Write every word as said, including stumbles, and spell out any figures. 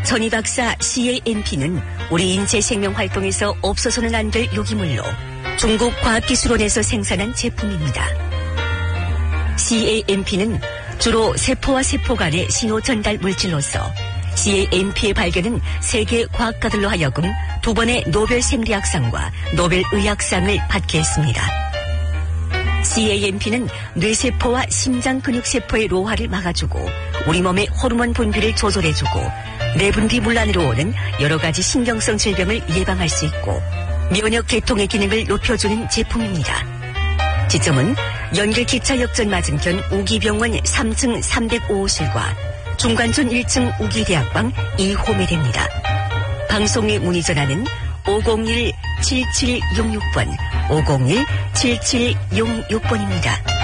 전희 박사 씨에이엠피는 우리 인체 생명 활동에서 없어서는 안 될 유기물로 중국 과학기술원에서 생산한 제품입니다. 씨에이엠피는 주로 세포와 세포 간의 신호 전달 물질로서 씨에이엠피의 발견은 세계 과학가들로 하여금 두 번의 노벨 생리학상과 노벨 의학상을 받게 했습니다. 씨에이엠피는 뇌세포와 심장 근육세포의 노화를 막아주고 우리 몸의 호르몬 분비를 조절해주고 내분비 문란으로 오는 여러 가지 신경성 질병을 예방할 수 있고 면역 계통의 기능을 높여주는 제품입니다. 지점은 연결기차 역전 맞은편 우기병원 삼 층 삼백오 호실과 중관촌 일 층 우기대학방 이 호매대입니다. 방송에 문의 전화는 오공일 칠칠육육 번, 오공일 칠칠육육 번입니다.